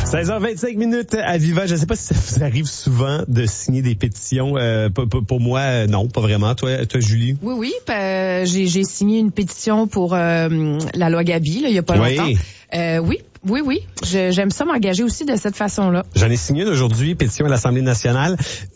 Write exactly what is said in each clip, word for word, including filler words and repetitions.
seize heures vingt-cinq minutes à Viva. Je ne sais pas si ça vous arrive souvent de signer des pétitions. Euh, pour, pour moi, euh, non, pas vraiment. Toi, toi Julie? Oui, oui. Euh, j'ai, j'ai signé une pétition pour euh, la loi Gabi, là, il y a pas oui. longtemps. Euh, oui, oui, oui. Je, j'aime ça m'engager aussi de cette façon-là. J'en ai signé une aujourd'hui, pétition à l'Assemblée nationale.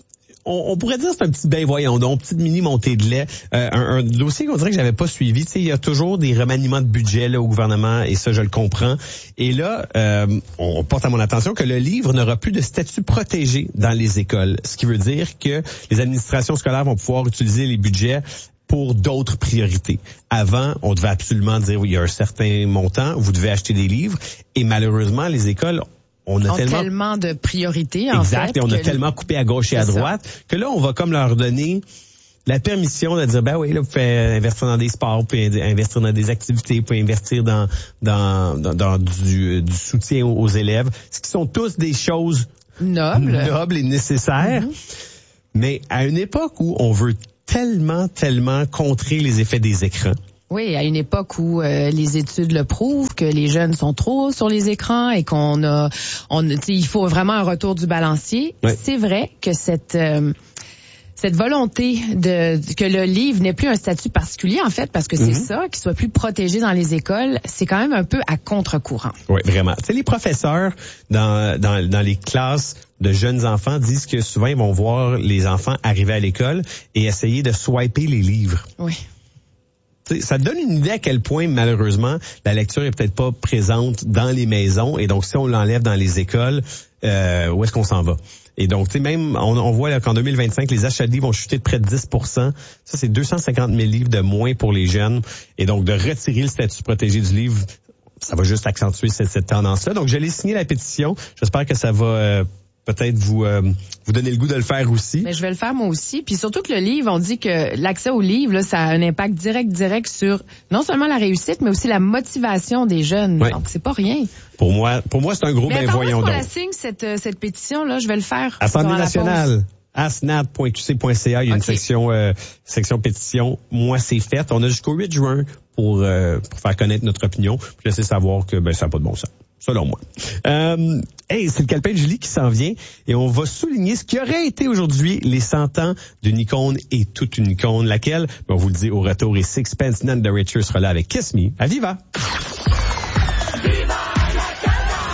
On, on pourrait dire que c'est un petit ben voyons donc, petite mini montée de lait. Euh, un, un dossier qu'on dirait que j'avais pas suivi. Tu sais, il y a toujours des remaniements de budget là au gouvernement et ça je le comprends. Et là, euh, on porte à mon attention que le livre n'aura plus de statut protégé dans les écoles, ce qui veut dire que les administrations scolaires vont pouvoir utiliser les budgets pour d'autres priorités. Avant, on devait absolument dire oui, il y a un certain montant, vous devez acheter des livres et malheureusement les écoles On a ont tellement... tellement de priorités, en exact, fait. et on a que tellement le... coupé à gauche et à droite ça. Que là, on va comme leur donner la permission de dire, ben oui, là, vous pouvez investir dans des sports, vous pouvez investir dans des activités, vous pouvez investir dans dans dans, dans du, du soutien aux, aux élèves, ce qui sont tous des choses nobles, nobles et nécessaires. Mm-hmm. Mais à une époque où on veut tellement, tellement contrer les effets des écrans, oui, à une époque où euh, les études le prouvent que les jeunes sont trop sur les écrans et qu'on a, on, il faut vraiment un retour du balancier. Oui. C'est vrai que cette euh, cette volonté de que le livre n'ait plus un statut particulier en fait, parce que c'est mm-hmm. ça, qu'il soit plus protégé dans les écoles, c'est quand même un peu à contre-courant. Oui, vraiment. Tu sais, les professeurs dans dans dans les classes de jeunes enfants disent que souvent ils vont voir les enfants arriver à l'école et essayer de swiper les livres. Oui. T'sais, ça donne une idée à quel point, malheureusement, la lecture est peut-être pas présente dans les maisons. Et donc, si on l'enlève dans les écoles, euh, où est-ce qu'on s'en va? Et donc, tu sais, même, on, on voit là, qu'en deux mille vingt-cinq, les achats de livres ont chuté de près de dix pour cent. Ça, c'est deux cent cinquante mille livres de moins pour les jeunes. Et donc, de retirer le statut protégé du livre, ça va juste accentuer cette, cette tendance-là. Donc, j'allais signer la pétition. J'espère que ça va... Euh, peut-être vous euh, vous donner le goût de le faire aussi. Mais je vais le faire moi aussi. Puis surtout que le livre, on dit que l'accès au livre, là, ça a un impact direct, direct sur non seulement la réussite, mais aussi la motivation des jeunes. Ouais. Donc c'est pas rien. Pour moi, pour moi c'est un gros ben voyons donc. Mais la signe cette cette pétition là, je vais le faire. Assemblée nationale. asnat point q c point c a, il y a okay. une section euh, section pétition. Moi, c'est fait. On a jusqu'au huit juin pour euh, pour faire connaître notre opinion, puis laisser savoir que ben ça n'a pas de bon sens. Selon moi. Euh, hey, c'est le calepin de Julie qui s'en vient et on va souligner ce qui aurait été aujourd'hui les cent ans d'une icône et toute une icône, laquelle, on vous le dit au retour, et Sixpence None the Richer sera là avec Kiss Me à Viva. Viva la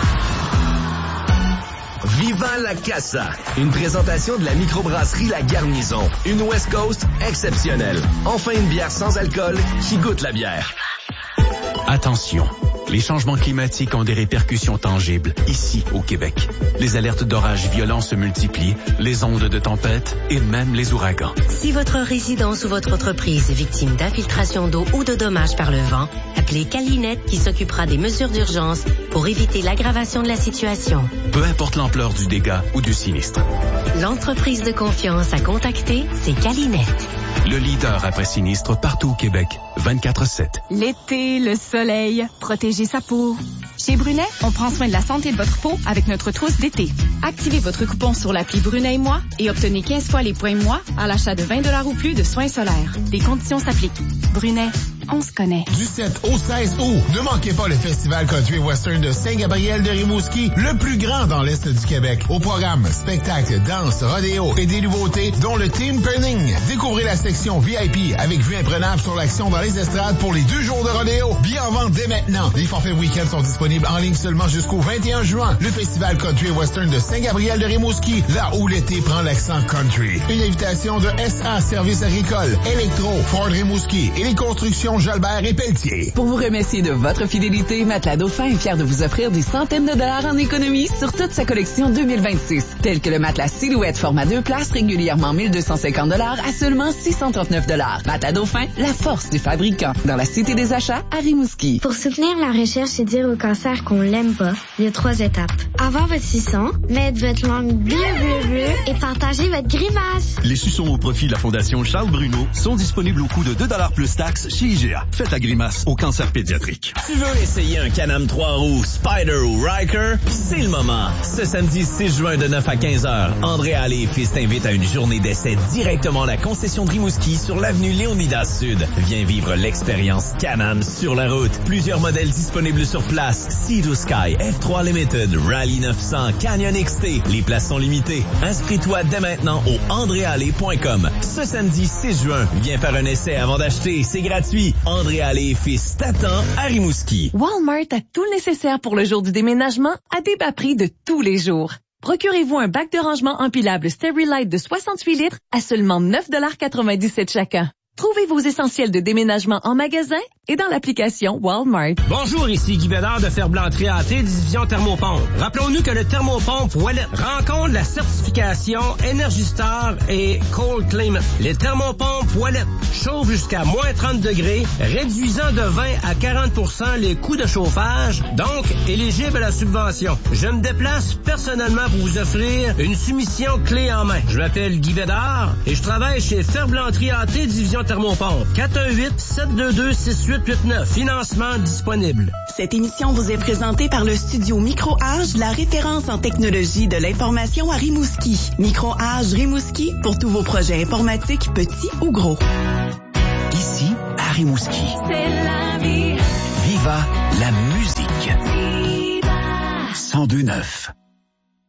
Casa! Viva la Casa! Une présentation de la microbrasserie La Garnison. Une West Coast exceptionnelle. Enfin une bière sans alcool qui goûte la bière. Attention! Les changements climatiques ont des répercussions tangibles, ici, au Québec. Les alertes d'orages violents se multiplient, les ondes de tempête et même les ouragans. Si votre résidence ou votre entreprise est victime d'infiltration d'eau ou de dommages par le vent, appelez Calinette qui s'occupera des mesures d'urgence pour éviter l'aggravation de la situation. Peu importe l'ampleur du dégât ou du sinistre. L'entreprise de confiance à contacter, c'est Calinette. Le leader après sinistre partout au Québec, vingt-quatre sept. L'été, le soleil, protéger sa peau. Chez Brunet, on prend soin de la santé de votre peau avec notre trousse d'été. Activez votre coupon sur l'appli Brunet et moi et obtenez quinze fois les points moi à l'achat de vingt dollars ou plus de soins solaires. Des conditions s'appliquent. Brunet, on se connaît. Du sept au seize août, ne manquez pas le Festival Country Western de Saint-Gabriel de Rimouski, le plus grand dans l'Est du Québec. Au programme, spectacles, danse, rodéo et des nouveautés, dont le Team Penning. Découvrez la section V I P avec vue imprenable sur l'action dans les estrades pour les deux jours de rodéo. Billets en vente dès maintenant. Les forfaits week-end sont disponibles en ligne seulement jusqu'au vingt et un juin. Le Festival Country Western de Saint-Gabriel de Rimouski, là où l'été prend l'accent country. Une invitation de S A Services agricoles, Electro, Ford Rimouski et les constructions Jalbert et Pelletier. Pour vous remercier de votre fidélité, Matelas Dauphin est fier de vous offrir des centaines de dollars en économie sur toute sa collection deux mille vingt-six, tels que le matelas Silhouette format deux places régulièrement mille deux cent cinquante dollars à seulement six cent trente-neuf dollars. Matelas Dauphin, la force du fabricant, dans la Cité des Achats à Rimouski. Pour soutenir la recherche et dire au cancer qu'on l'aime pas, il y a trois étapes. Avoir votre suçon, mettre votre langue bleu, bleu, bleu et partager votre grimace. Les suçons au profit de la Fondation Charles Bruno sont disponibles au coût de deux dollars plus taxes chez I G A. G A. Faites la grimace au cancer pédiatrique. Tu veux essayer un Can-Am trois roues, Spider ou Ryker? C'est le moment. Ce samedi six juin de neuf à quinze heures, André Allé et Fils t'invite à une journée d'essai directement à la concession de Rimouski sur l'avenue Léonidas Sud. Viens vivre l'expérience Can-Am sur la route. Plusieurs modèles disponibles sur place. Sea to Sky, F trois Limited, Rally neuf cents, Canyon X T. Les places sont limitées. Inscris-toi dès maintenant au andré allé point com. Ce samedi six juin, viens faire un essai avant d'acheter. C'est gratuit. André Allé et Fils t'attend à Rimouski. Walmart a tout le nécessaire pour le jour du déménagement à des bas prix de tous les jours. Procurez-vous un bac de rangement empilable Sterilite de soixante-huit litres à seulement neuf dollars quatre-vingt-dix-sept chacun. Trouvez vos essentiels de déménagement en magasin et dans l'application Walmart. Bonjour, ici Guy Bédard de Ferblanterie A T, division Thermopompe. Rappelons-nous que le Thermopompe Wallet rencontre la certification Energy Star et Cold Climate. Les Thermopompes Wallet chauffent jusqu'à moins trente degrés, réduisant de vingt à quarante pour cent les coûts de chauffage, donc éligible à la subvention. Je me déplace personnellement pour vous offrir une soumission clé en main. Je m'appelle Guy Bédard et je travaille chez Ferblanterie A T, division Thermopompe. quatre un huit, sept deux deux, six huit huit neuf. Financement disponible. Cette émission vous est présentée par le studio Micro-Age, la référence en technologie de l'information à Rimouski. Micro-Age Rimouski pour tous vos projets informatiques, petits ou gros. Ici, à Rimouski. C'est la vie. Viva la musique. Viva. cent deux neuf.